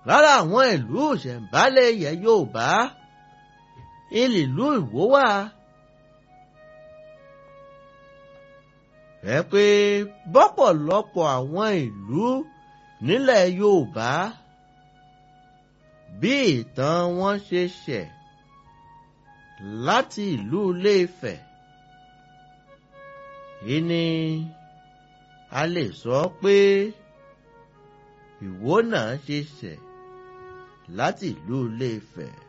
lára àwọn ìlú ìṣẹ̀ǹbálẹ̀ ilẹ̀ Yorùbá ìlú Ìwó wà. Ẹ pé bọ́pọ̀lọpọ̀ àwọn ìlú nílẹ̀ Yorùbá bí ìtàn wọn ṣe ṣẹ̀ láti ìlú Ilé-Ifẹ̀ yìí ni a lè sọ pé Ìwó náà ṣe ṣẹ̀ láti ìlú Ilé-Ifẹ̀.